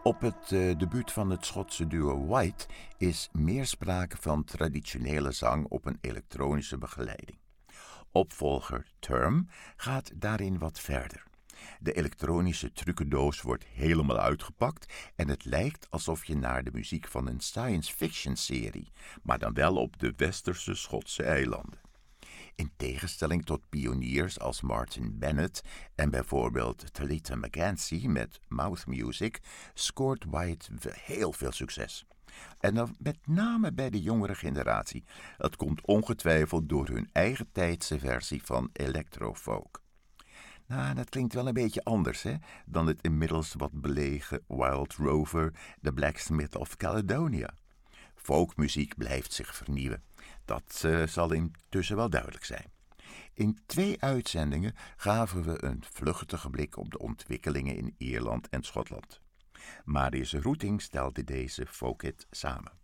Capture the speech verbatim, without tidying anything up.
Op het uh, debuut van het Schotse duo White is meer sprake van traditionele zang op een elektronische begeleiding. Opvolger Term gaat daarin wat verder. De elektronische trucendoos wordt helemaal uitgepakt en het lijkt alsof je naar de muziek van een science fiction serie, maar dan wel op de westerse Schotse eilanden. In tegenstelling tot pioniers als Martin Bennett en bijvoorbeeld Talita McGancy met Mouth Music, scoort White heel veel succes. En dan met name bij de jongere generatie. Dat komt ongetwijfeld door hun eigen tijdse versie van electrofolk. Nou, dat klinkt wel een beetje anders, hè, dan het inmiddels wat belegen Wild Rover, The Blacksmith of Caledonia. Folkmuziek blijft zich vernieuwen. Dat uh, zal intussen wel duidelijk zijn. In twee uitzendingen gaven we een vluchtige blik op de ontwikkelingen in Ierland en Schotland. Marius Roeting stelde deze folkhit samen.